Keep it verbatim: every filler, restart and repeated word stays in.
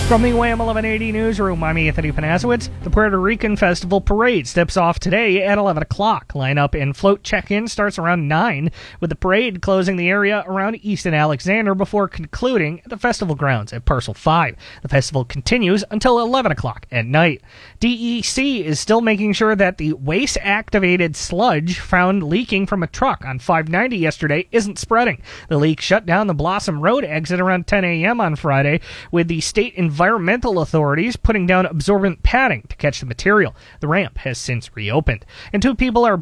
From the Wham eleven eighty newsroom, I'm Anthony Panasowitz. The Puerto Rican Festival Parade steps off today at eleven o'clock. Lineup and float check-in starts around nine, with the parade closing the area around Easton Alexander before concluding at the festival grounds at Parcel five. The festival continues until eleven o'clock at night. D E C is still making sure that the waste-activated sludge found leaking from a truck on five ninety yesterday isn't spreading. The leak shut down the Blossom Road exit around ten a.m. on Friday, with the state environmental authorities putting down absorbent padding to catch the material. The ramp has since reopened, and two people are